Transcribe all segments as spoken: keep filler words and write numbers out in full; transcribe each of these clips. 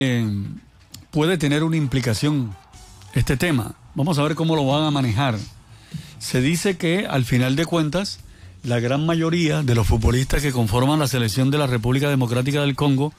Eh, puede tener una implicación este tema. Vamos a ver cómo lo van a manejar. Se dice que al final de cuentas la gran mayoría de los futbolistas que conforman la selección de la República Democrática del Congo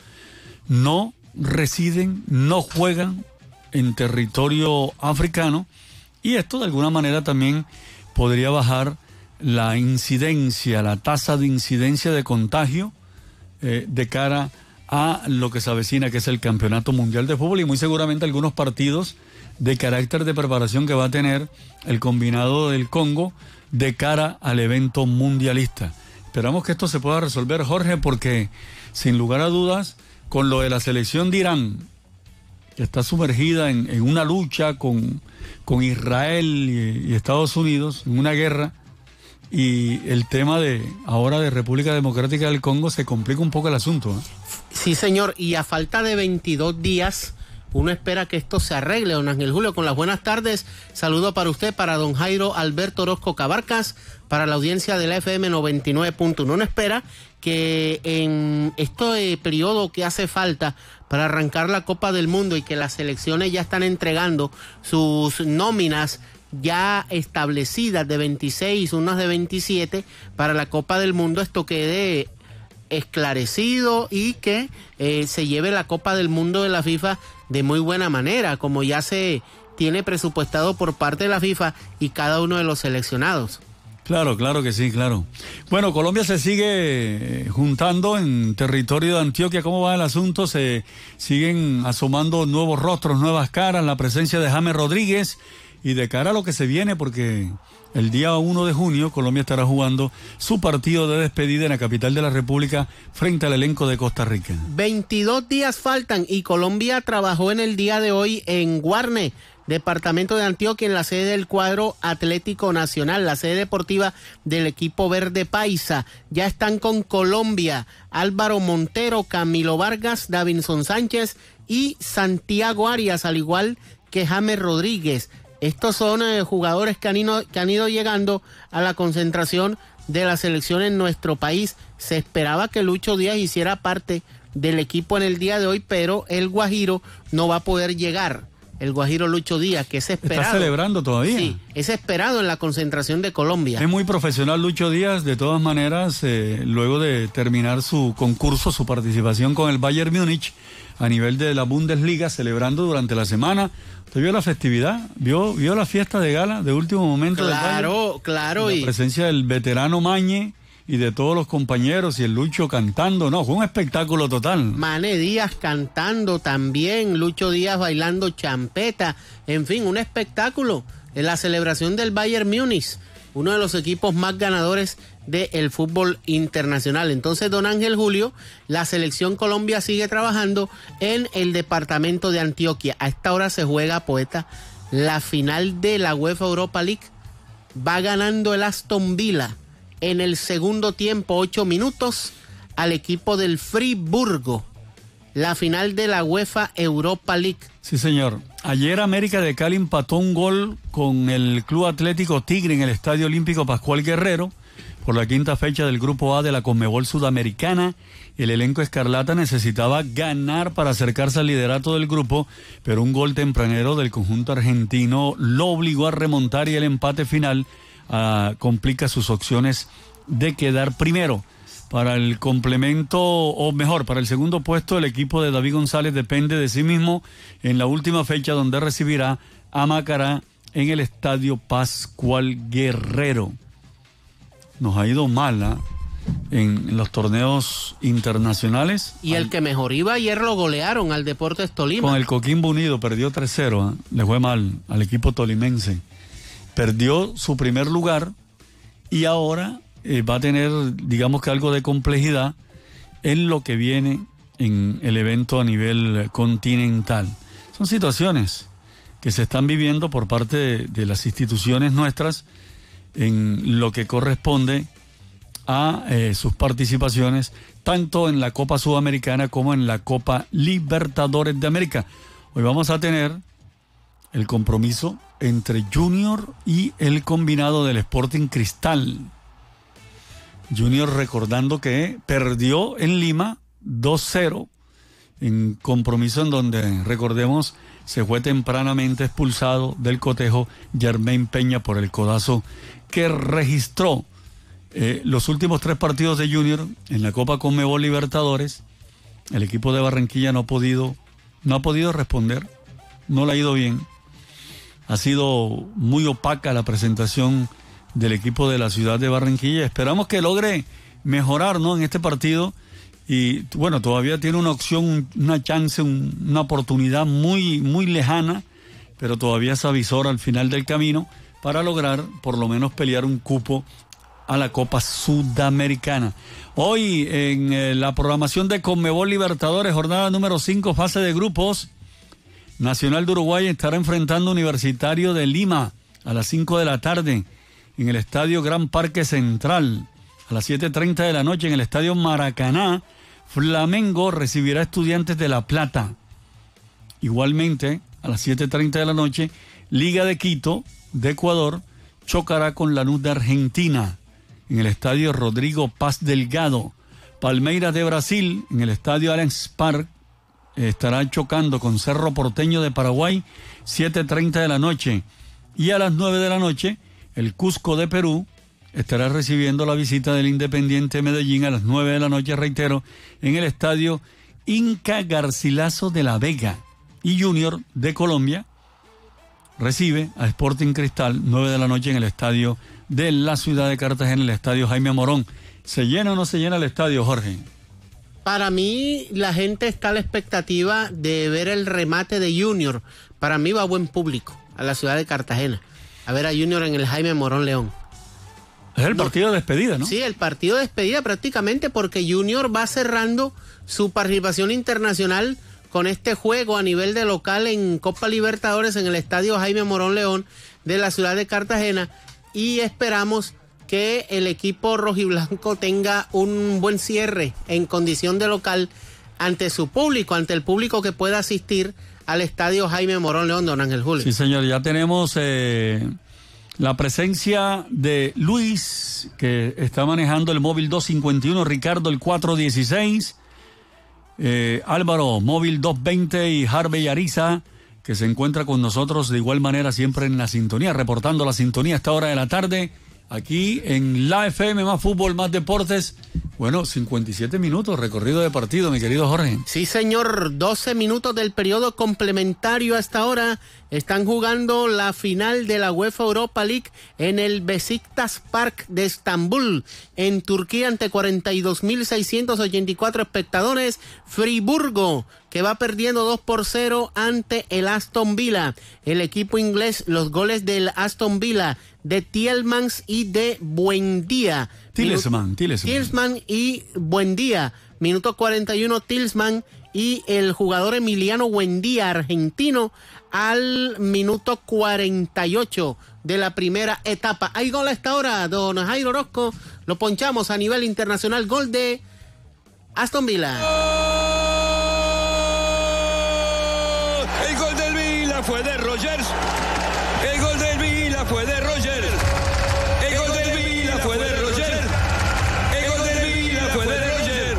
no residen, no juegan en territorio africano, y esto de alguna manera también podría bajar la incidencia, la tasa de incidencia de contagio eh, de cara a lo que se avecina, que es el Campeonato Mundial de Fútbol, y muy seguramente algunos partidos de carácter de preparación que va a tener el combinado del Congo de cara al evento mundialista. Esperamos que esto se pueda resolver, Jorge, porque sin lugar a dudas, con lo de la selección de Irán, que está sumergida en, en una lucha con, con Israel y, y Estados Unidos, en una guerra, y el tema de ahora de República Democrática del Congo, se complica un poco el asunto, ¿eh? Sí, señor, y a falta de veintidós días, uno espera que esto se arregle. Don Ángel Julio, con las buenas tardes, saludo para usted, para don Jairo Alberto Orozco Cabarcas, para la audiencia de la F M noventa y nueve punto uno. Uno espera que en este periodo que hace falta para arrancar la Copa del Mundo y que las selecciones ya están entregando sus nóminas ya establecidas de veintiséis, unas de veintisiete para la Copa del Mundo, esto quede esclarecido y que eh, se lleve la Copa del Mundo de la FIFA de muy buena manera, como ya se tiene presupuestado por parte de la FIFA y cada uno de los seleccionados. Claro, claro que sí, claro. Bueno, Colombia se sigue juntando en territorio de Antioquia. ¿Cómo va el asunto? Se siguen asomando nuevos rostros, nuevas caras, la presencia de James Rodríguez, y de cara a lo que se viene, porque el día uno de junio Colombia estará jugando su partido de despedida en la capital de la República frente al elenco de Costa Rica. veintidós días faltan y Colombia trabajó en el día de hoy en Guarne, departamento de Antioquia, en la sede del cuadro Atlético Nacional, la sede deportiva del equipo verde paisa. Ya están con Colombia Álvaro Montero, Camilo Vargas, Davinson Sánchez y Santiago Arias, al igual que James Rodríguez. Estos son eh, jugadores que han, ido, que han ido llegando a la concentración de la selección en nuestro país. Se esperaba que Lucho Díaz hiciera parte del equipo en el día de hoy, pero el Guajiro no va a poder llegar. El Guajiro Lucho Díaz, que es esperado. ¿Está celebrando todavía? Sí, es esperado en la concentración de Colombia. Es muy profesional Lucho Díaz, de todas maneras, eh, luego de terminar su concurso, su participación con el Bayern Múnich a nivel de la Bundesliga, celebrando durante la semana. ¿Usted vio la festividad? ¿Vio, vio la fiesta de gala de último momento? Claro, claro. La y... presencia del veterano Mañe y de todos los compañeros, y el Lucho cantando. No, fue un espectáculo total. Mané Díaz cantando también, Lucho Díaz bailando champeta, en fin, un espectáculo en la celebración del Bayern Múnich, uno de los equipos más ganadores del fútbol internacional. Entonces, don Ángel Julio, la selección Colombia sigue trabajando en el departamento de Antioquia. A esta hora se juega, poeta, la final de la UEFA Europa League. Va ganando el Aston Villa en el segundo tiempo, ocho minutos, al equipo del Friburgo. La final de la UEFA Europa League. Sí, señor. Ayer América de Cali empató un gol con el Club Atlético Tigre en el Estadio Olímpico Pascual Guerrero por la quinta fecha del Grupo A de la Conmebol Sudamericana. El elenco escarlata necesitaba ganar para acercarse al liderato del grupo, pero un gol tempranero del conjunto argentino lo obligó a remontar, y el empate final uh, complica sus opciones de quedar primero. Para el complemento, o mejor, para el segundo puesto, el equipo de David González depende de sí mismo en la última fecha, donde recibirá a Macará en el Estadio Pascual Guerrero. Nos ha ido mal, ¿eh? en los torneos internacionales. Y el que mejor iba ayer lo golearon al Deportes Tolima. Con el Coquimbo Unido perdió tres cero, ¿eh? Le fue mal al equipo tolimense. Perdió su primer lugar y ahora eh, va a tener, digamos que algo de complejidad en lo que viene en el evento a nivel continental. Son situaciones que se están viviendo por parte de, de las instituciones nuestras en lo que corresponde a eh, sus participaciones tanto en la Copa Sudamericana como en la Copa Libertadores de América. Hoy vamos a tener el compromiso entre Junior y el combinado del Sporting Cristal. Junior, recordando que perdió en Lima dos cero en compromiso en donde, recordemos, se fue tempranamente expulsado del cotejo Germain Peña por el codazo que registró. Eh, los últimos tres partidos de Junior en la Copa Conmebol Libertadores, el equipo de Barranquilla no ha podido, no ha podido responder, no le ha ido bien. Ha sido muy opaca la presentación del equipo de la ciudad de Barranquilla. Esperamos que logre mejorar, ¿no?, en este partido. Y bueno, todavía tiene una opción, una chance, un, una oportunidad muy, muy lejana, pero todavía se avisora al final del camino para lograr por lo menos pelear un cupo a la Copa Sudamericana. Hoy en eh, la programación de Conmebol Libertadores, jornada número cinco, fase de grupos, Nacional de Uruguay estará enfrentando a Universitario de Lima a las cinco de la tarde en el Estadio Gran Parque Central. A las siete treinta de la noche en el Estadio Maracaná, Flamengo recibirá a Estudiantes de La Plata. Igualmente, a las siete treinta de la noche, Liga de Quito de Ecuador chocará con Lanús de Argentina en el Estadio Rodrigo Paz Delgado. Palmeiras de Brasil en el Estadio Allianz Parque estará chocando con Cerro Porteño de Paraguay, siete treinta de la noche. Y a las nueve de la noche, el Cusco de Perú estará recibiendo la visita del Independiente Medellín a las nueve de la noche, reitero, en el Estadio Inca Garcilaso de la Vega. Y Junior de Colombia recibe a Sporting Cristal, nueve de la noche en el Estadio de la ciudad de Cartagena, el Estadio Jaime Morón. ¿Se llena o no se llena el estadio, Jorge? Para mí, la gente está a la expectativa de ver el remate de Junior. Para mí va buen público a la ciudad de Cartagena, a ver a Junior en el Jaime Morón León. Es el partido de despedida, ¿no? Sí, el partido de despedida prácticamente, porque Junior va cerrando su participación internacional con este juego a nivel de local en Copa Libertadores en el Estadio Jaime Morón León de la ciudad de Cartagena, y esperamos que el equipo rojiblanco tenga un buen cierre en condición de local ante su público, ante el público que pueda asistir al Estadio Jaime Morón León, don Ángel Julio. Sí, señor, ya tenemos eh, la presencia de Luis, que está manejando el móvil dos cincuenta y uno, Ricardo el cuatro dieciséis, eh, Álvaro, móvil dos veinte, y Harvey Ariza, que se encuentra con nosotros de igual manera siempre en la sintonía, reportando la sintonía a esta hora de la tarde, aquí en la F M, más fútbol, más deportes. Bueno, cincuenta y siete minutos, recorrido de partido, mi querido Jorge. Sí, señor, doce minutos del periodo complementario hasta ahora. Están jugando la final de la UEFA Europa League en el Besiktas Park de Estambul, en Turquía, ante cuarenta y dos mil seiscientos ochenta y cuatro espectadores. Friburgo, que va perdiendo dos por cero ante el Aston Villa. El equipo inglés, los goles del Aston Villa, de Tielemans y de Buendía. Tielemans, Tielemans y Buendía. Minuto cuarenta y uno, Tielemans y el jugador Emiliano Buendía, argentino, al minuto cuarenta y ocho de la primera etapa. Hay gol a esta hora, don Jairo Orozco. Lo ponchamos a nivel internacional. Gol de Aston Villa. El gol del Villa fue de Rogers. El gol del Villa fue de Rogers. El gol del Villa fue de Rogers. El gol del Villa fue de Rogers.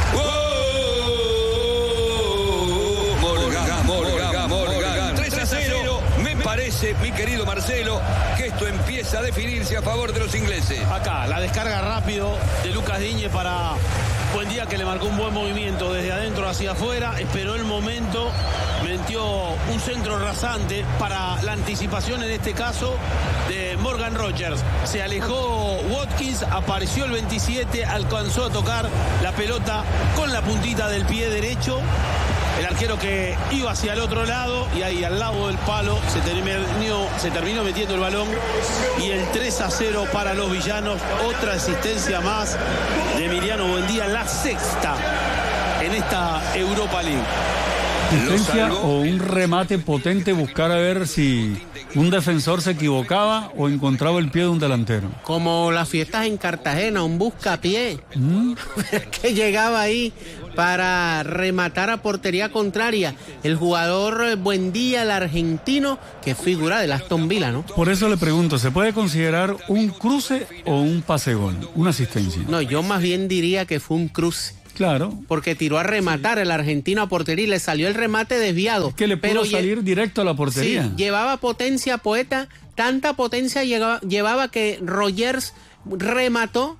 ¡Oh! Morgan, Morgan, Morgan. tres a cero. Me parece, mi querido Marcelo, que esto empieza a definirse a favor de los ingleses. Acá, la descarga rápido de Lucas Digne para Buendía, que le marcó un buen movimiento desde adentro hacia afuera, esperó el momento, metió un centro rasante para la anticipación, en este caso, de Morgan Rogers. Se alejó Watkins, apareció el veintisiete, alcanzó a tocar la pelota con la puntita del pie derecho. El arquero que iba hacia el otro lado, y ahí al lado del palo se terminó, se terminó metiendo el balón, y el tres a cero para los villanos. Otra asistencia más de Emiliano Buendía, la sexta en esta Europa League. Asistencia o un remate potente, buscar a ver si un defensor se equivocaba o encontraba el pie de un delantero. Como las fiestas en Cartagena, un buscapié. ¿Mm? Que llegaba ahí para rematar a portería contraria. El jugador Buendía, el argentino, que figura del Aston Villa, ¿no? Por eso le pregunto, ¿se puede considerar un cruce o un pase gol? Una asistencia. No, yo más bien diría que fue un cruce. Claro. Porque tiró a rematar el argentino a portería y le salió el remate desviado. Es que le pudo pero salir lle- directo a la portería. Sí, llevaba potencia Poeta, tanta potencia llegaba, llevaba que Rogers remató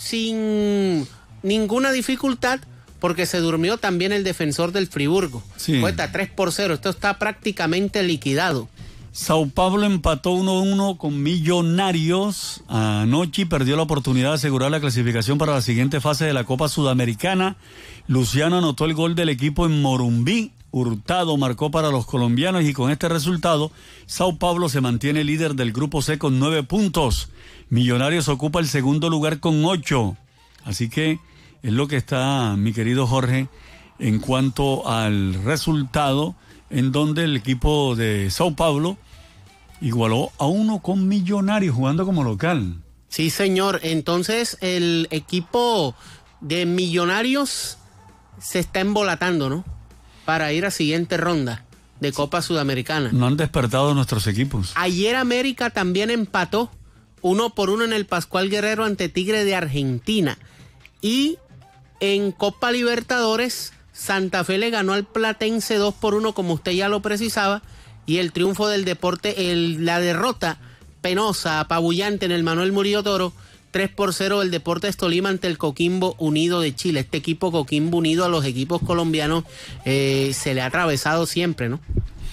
sin ninguna dificultad porque se durmió también el defensor del Friburgo. Sí. Poeta tres por cero, esto está prácticamente liquidado. Sao Paulo empató uno a uno con Millonarios anoche y perdió la oportunidad de asegurar la clasificación para la siguiente fase de la Copa Sudamericana. Luciano anotó el gol del equipo en Morumbí. Hurtado marcó para los colombianos y con este resultado, Sao Paulo se mantiene líder del Grupo C con nueve puntos. Millonarios ocupa el segundo lugar con ocho. Así que es lo que está, mi querido Jorge, en cuanto al resultado, en donde el equipo de Sao Paulo igualó a uno con Millonarios jugando como local. Sí, señor. Entonces el equipo de Millonarios se está embolatando, ¿no? Para ir a siguiente ronda de Copa Sudamericana. No han despertado nuestros equipos. Ayer América también empató uno por uno en el Pascual Guerrero ante Tigre de Argentina. Y en Copa Libertadores, Santa Fe le ganó al Platense dos por uno, como usted ya lo precisaba, y el triunfo del Deporte, el, la derrota penosa, apabullante en el Manuel Murillo Toro, tres por cero del Deportes Tolima ante el Coquimbo Unido de Chile. Este equipo Coquimbo unido a los equipos colombianos eh, se le ha atravesado siempre, ¿no?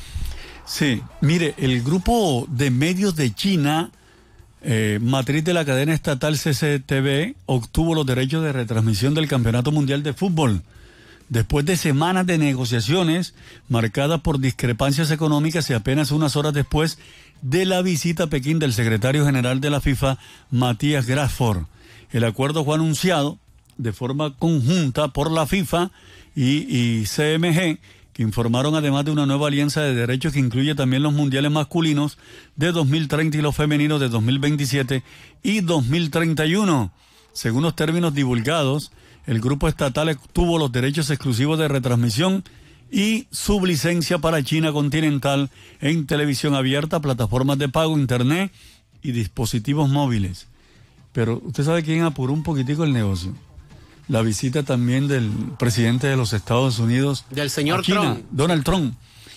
Sí, mire, el grupo de medios de China, eh, matriz de la cadena estatal C C T V, obtuvo los derechos de retransmisión del Campeonato Mundial de Fútbol. Después de semanas de negociaciones marcadas por discrepancias económicas y apenas unas horas después de la visita a Pekín del secretario general de la FIFA, Matías Grasford. El acuerdo fue anunciado de forma conjunta por la FIFA y, y C M G, que informaron además de una nueva alianza de derechos que incluye también los mundiales masculinos de dos mil treinta y los femeninos de dos mil veintisiete y dos mil treinta y uno. Según los términos divulgados, el grupo estatal obtuvo los derechos exclusivos de retransmisión y sublicencia para China continental en televisión abierta, plataformas de pago, internet y dispositivos móviles. Pero usted sabe quién apuró un poquitico el negocio. La visita también del presidente de los Estados Unidos, del señor a China, Trump. Donald Trump.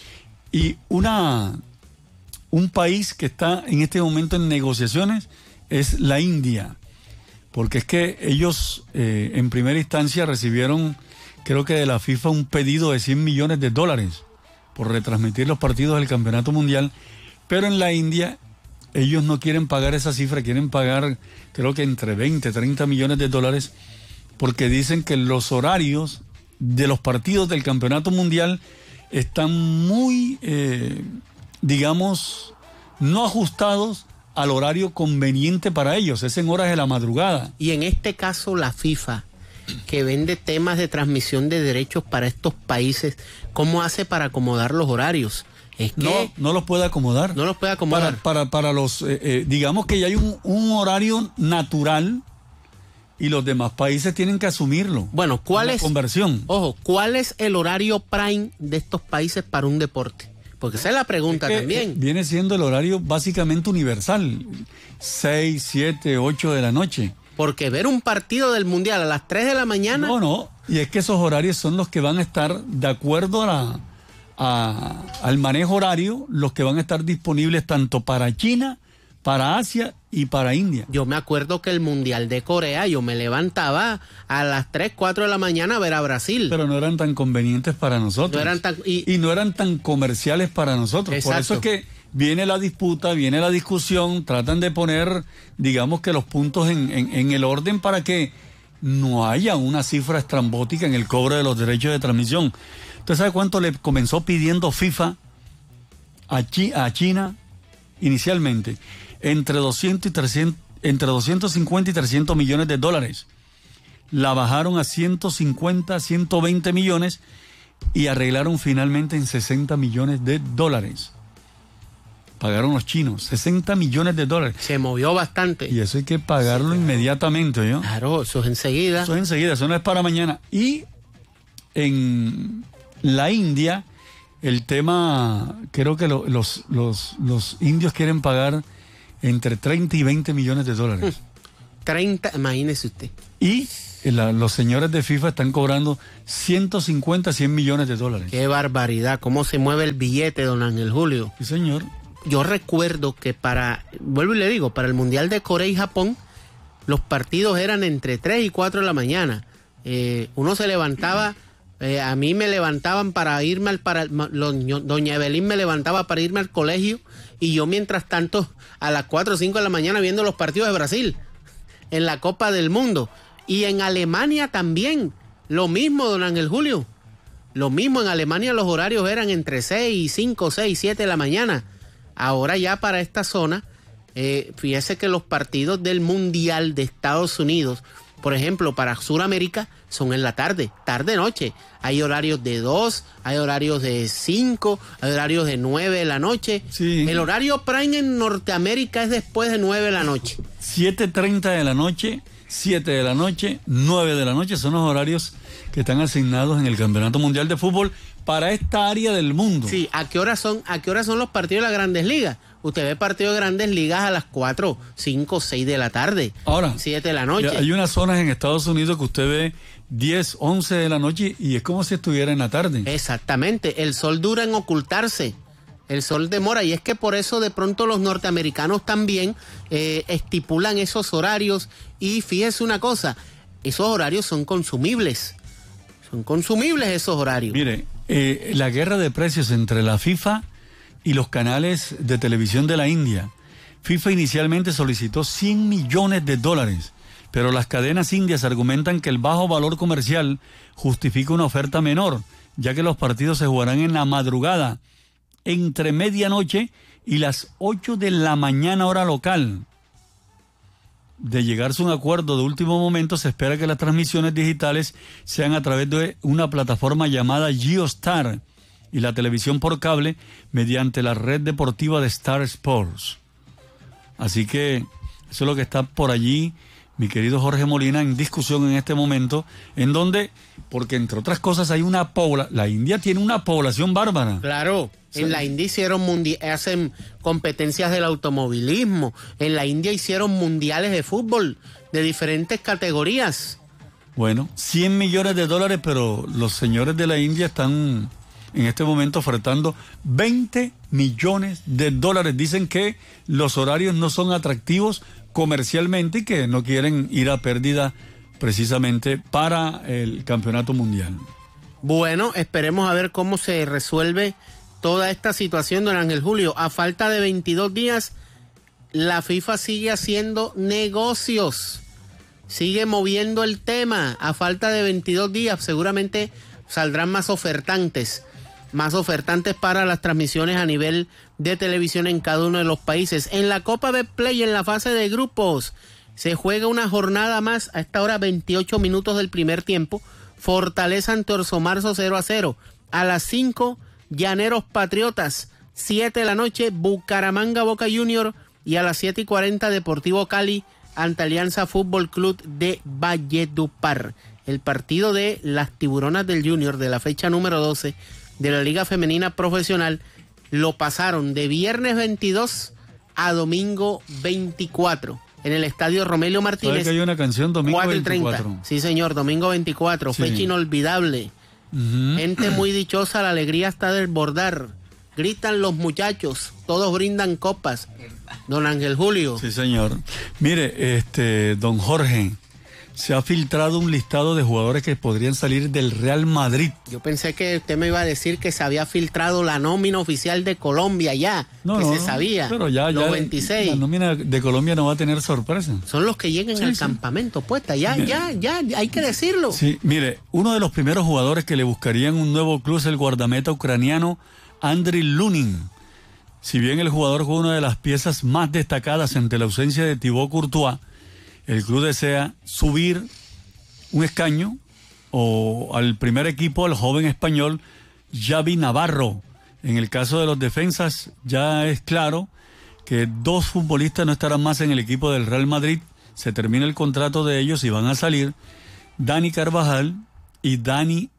Y una un país que está en este momento en negociaciones es la India. Porque es que ellos eh, en primera instancia recibieron, creo que de la FIFA, un pedido de cien millones de dólares por retransmitir los partidos del Campeonato Mundial, pero en la India ellos no quieren pagar esa cifra, quieren pagar creo que entre veinte, treinta millones de dólares, porque dicen que los horarios de los partidos del Campeonato Mundial están muy, eh, digamos, no ajustados al horario conveniente para ellos, es en horas de la madrugada. Y en este caso la FIFA, que vende temas de transmisión de derechos para estos países, ¿cómo hace para acomodar los horarios? Es que no, no los puede acomodar. No los puede acomodar. Para, para, para los, eh, eh, digamos que ya hay un, un horario natural y los demás países tienen que asumirlo. Bueno, ¿cuál Una es? Conversión. Ojo, ¿cuál es el horario prime de estos países para un deporte? Porque esa es la pregunta es que, también. Eh, viene siendo el horario básicamente universal, seis, siete, ocho de la noche. Porque ver un partido del Mundial a las tres de la mañana... No, no, y es que esos horarios son los que van a estar, de acuerdo a la, a, al manejo horario, los que van a estar disponibles tanto para China, para Asia y para India. Yo me acuerdo que el Mundial de Corea, yo me levantaba a las tres, cuatro de la mañana a ver a Brasil. Pero no eran tan convenientes para nosotros. No eran tan, y, y no eran tan comerciales para nosotros. Exacto. Por eso es que viene la disputa, viene la discusión, tratan de poner, digamos que los puntos en, en, en el orden para que no haya una cifra estrambótica en el cobro de los derechos de transmisión. ¿Usted sabe cuánto le comenzó pidiendo FIFA a, Chi, a China inicialmente? Entre doscientos y trescientos, entre doscientos cincuenta y trescientos millones de dólares. La bajaron a ciento cincuenta, ciento veinte millones y arreglaron finalmente en sesenta millones de dólares. Pagaron los chinos, sesenta millones de dólares. Se movió bastante. Y eso hay que pagarlo sí, inmediatamente, ¿yo? Claro, eso es enseguida. Eso es enseguida, eso no es para mañana. Y en la India, el tema, creo que lo, los, los, los indios quieren pagar entre treinta y veinte millones de dólares. treinta, imagínese usted. Y la, los señores de FIFA están cobrando ciento cincuenta, cien millones de dólares. Qué barbaridad, cómo se mueve el billete, don Ángel Julio. Sí, señor. Yo recuerdo que para, vuelvo y le digo, para el Mundial de Corea y Japón, los partidos eran entre tres y cuatro de la mañana. Eh, uno se levantaba, eh, a mí me levantaban para irme al, para, lo, doña Evelyn me levantaba para irme al colegio, y yo mientras tanto a las cuatro o cinco de la mañana viendo los partidos de Brasil en la Copa del Mundo. Y en Alemania también, lo mismo, don Ángel Julio. Lo mismo, en Alemania los horarios eran entre seis, cinco, seis, siete de la mañana. Ahora ya para esta zona, eh, fíjese que los partidos del Mundial de Estados Unidos, por ejemplo, para Sudamérica, son en la tarde, tarde-noche. Hay horarios de dos, hay horarios de cinco, hay horarios de nueve de la noche. Sí. El horario prime en Norteamérica es después de nueve de la noche. siete treinta de la noche, siete de la noche, nueve de la noche son los horarios que están asignados en el Campeonato Mundial de Fútbol para esta área del mundo. Sí, ¿a qué hora son, a qué hora son los partidos de las Grandes Ligas? Usted ve partidos de Grandes Ligas a las cuatro, cinco, seis de la tarde. Ahora, siete de la noche. Hay unas zonas en Estados Unidos que usted ve diez, once de la noche y es como si estuviera en la tarde. Exactamente, el sol dura en ocultarse. El sol demora, y es que por eso de pronto los norteamericanos también eh, estipulan esos horarios. Y fíjese una cosa, esos horarios son consumibles. Son consumibles esos horarios. Mire, eh, la guerra de precios entre la FIFA y los canales de televisión de la India. FIFA inicialmente solicitó cien millones de dólares, pero las cadenas indias argumentan que el bajo valor comercial justifica una oferta menor, ya que los partidos se jugarán en la madrugada, entre medianoche y las ocho de la mañana hora local. De llegarse a un acuerdo de último momento, se espera que las transmisiones digitales sean a través de una plataforma llamada GeoStar y la televisión por cable mediante la red deportiva de Star Sports. Así que eso es lo que está por allí, mi querido Jorge Molina, en discusión en este momento, en donde, porque entre otras cosas hay una población, la India tiene una población bárbara. Claro, Sí. en la India hicieron mundi- hacen competencias del automovilismo, en la India hicieron mundiales de fútbol de diferentes categorías. Bueno, cien millones de dólares, pero los señores de la India están en este momento ofertando veinte millones de dólares. Dicen que los horarios no son atractivos comercialmente y que no quieren ir a pérdida precisamente para el campeonato mundial. Bueno, esperemos a ver cómo se resuelve toda esta situación, don Ángel Julio. A falta de veintidós días, la FIFA sigue haciendo negocios, sigue moviendo el tema. A falta de veintidós días, seguramente saldrán más ofertantes, más ofertantes para las transmisiones a nivel de televisión en cada uno de los países. En la Copa Betplay, en la fase de grupos, se juega una jornada más, a esta hora veintiocho minutos del primer tiempo. Fortaleza ante Orso Marzo cero a cero. A las cinco, Llaneros Patriotas, siete de la noche, Bucaramanga Boca Junior, y a las siete y cuarenta, Deportivo Cali ante Alianza Fútbol Club de Valledupar. El partido de las Tiburonas del Junior de la fecha número doce de la Liga Femenina Profesional lo pasaron de viernes veintidós a domingo veinticuatro en el estadio Romelio Martínez. ¿Sabe que hay una canción domingo cuatro y treinta. veinticuatro? Sí, señor, domingo veinticuatro, Sí. fecha inolvidable. Uh-huh. Gente muy dichosa, la alegría está de desbordar. Gritan los muchachos, todos brindan copas. Don Ángel Julio. Sí, señor. Mire, este, don Jorge, se ha filtrado un listado de jugadores que podrían salir del Real Madrid. Yo pensé que usted me iba a decir que se había filtrado la nómina oficial de Colombia ya, No, que no, se sabía. pero ya, los ya veintiséis. la nómina de Colombia no va a tener sorpresa. Son los que lleguen Sí, al sí. campamento, puesta. Ya, ya, ya, hay que decirlo. Sí, mire, uno de los primeros jugadores que le buscarían un nuevo club es el guardameta ucraniano Andriy Lunin. Si bien el jugador fue una de las piezas más destacadas ante la ausencia de Thibaut Courtois, el club desea subir un escaño o al primer equipo al joven español Xavi Navarro. En el caso de los defensas ya es claro que dos futbolistas no estarán más en el equipo del Real Madrid. Se termina el contrato de ellos y van a salir Dani Carvajal y Dani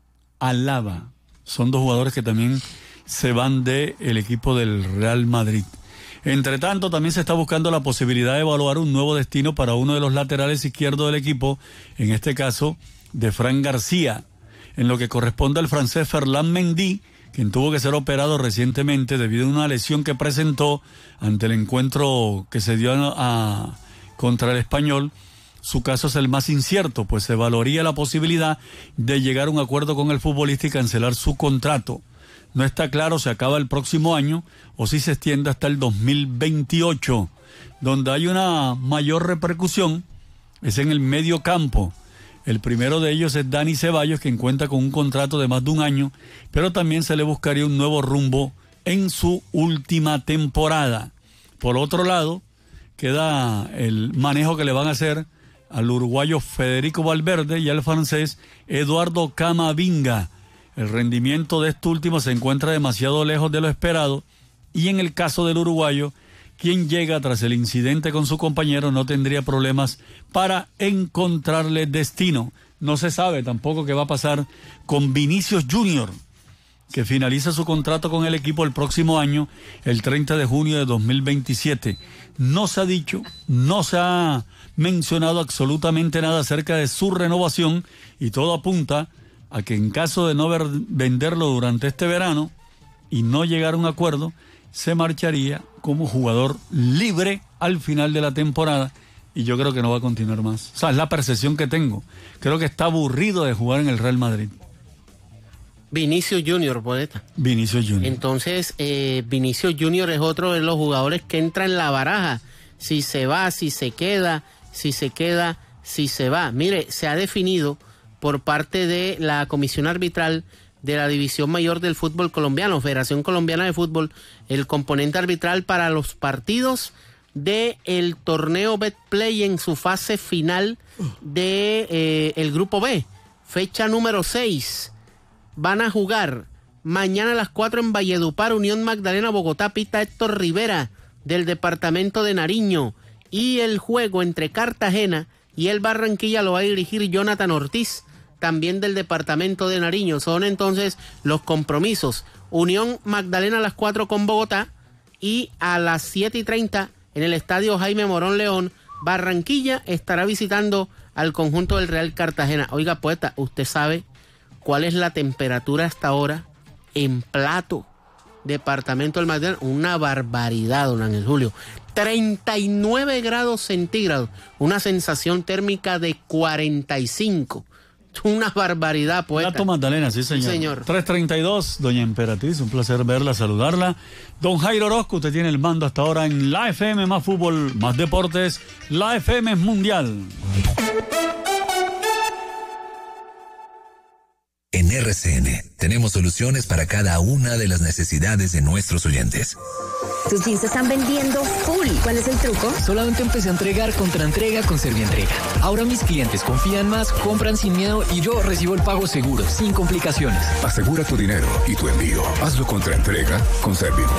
Alaba. Son dos jugadores que también se van del equipo del Real Madrid. Entre tanto, también se está buscando la posibilidad de evaluar un nuevo destino para uno de los laterales izquierdos del equipo, en este caso de Fran García. En lo que corresponde al francés Ferland Mendy, quien tuvo que ser operado recientemente debido a una lesión que presentó ante el encuentro que se dio a, a, contra el Español. Su caso es el más incierto, pues se evaluaría la posibilidad de llegar a un acuerdo con el futbolista y cancelar su contrato. No está claro si acaba el próximo año o si se extiende hasta el dos mil veintiocho. Donde hay una mayor repercusión es en el medio campo. El primero de ellos es Dani Ceballos, quien cuenta con un contrato de más de un año, pero también se le buscaría un nuevo rumbo en su última temporada. Por otro lado, queda el manejo que le van a hacer al uruguayo Federico Valverde y al francés Eduardo Camavinga. El rendimiento de este último se encuentra demasiado lejos de lo esperado y en el caso del uruguayo, quien llega tras el incidente con su compañero no tendría problemas para encontrarle destino. No se sabe tampoco qué va a pasar con Vinicius Junior, que finaliza su contrato con el equipo el próximo año, el treinta de junio de dos mil veintisiete. No se ha dicho, no se ha mencionado absolutamente nada acerca de su renovación y todo apunta a que en caso de no ver, venderlo durante este verano y no llegar a un acuerdo, se marcharía como jugador libre al final de la temporada y yo creo que no va a continuar más. O sea, es la percepción que tengo. Creo que está aburrido de jugar en el Real Madrid. Vinicius Junior, poeta. Vinicius Junior. Entonces, eh, Vinicius Junior es otro de los jugadores que entra en la baraja. Si se va, si se queda, si se queda, si se va. Mire, se ha definido por parte de la Comisión Arbitral de la División Mayor del Fútbol Colombiano, Federación Colombiana de Fútbol, el componente arbitral para los partidos del torneo Betplay en su fase final de eh, el Grupo B, fecha número seis. Van a jugar mañana a las cuatro en Valledupar, Unión Magdalena, Bogotá, pita Héctor Rivera del departamento de Nariño, y el juego entre Cartagena y el Barranquilla lo va a dirigir Jonathan Ortiz, también del departamento de Nariño. Son entonces los compromisos. Unión Magdalena a las cuatro con Bogotá y a las siete y treinta en el estadio Jaime Morón León, Barranquilla estará visitando al conjunto del Real Cartagena. Oiga, poeta, ¿usted sabe cuál es la temperatura hasta ahora en Plato, departamento del Magdalena? Una barbaridad, don Ángel Julio. treinta y nueve grados centígrados, una sensación térmica de cuarenta y cinco. Una barbaridad, poeta. Plato Magdalena, sí señor. Sí, señor. tres treinta y dos, doña Emperatriz, un placer verla, saludarla. Don Jairo Orozco, usted tiene el mando hasta ahora en la F M, más fútbol, más deportes. La F M es mundial. En R C N tenemos soluciones para cada una de las necesidades de nuestros oyentes. Tus jeans se están vendiendo full. ¿Cuál es el truco? Solamente empecé a entregar contra entrega con Servientrega. Ahora mis clientes confían más, compran sin miedo y yo recibo el pago seguro, sin complicaciones. Asegura tu dinero y tu envío. Hazlo contra entrega con Servientrega.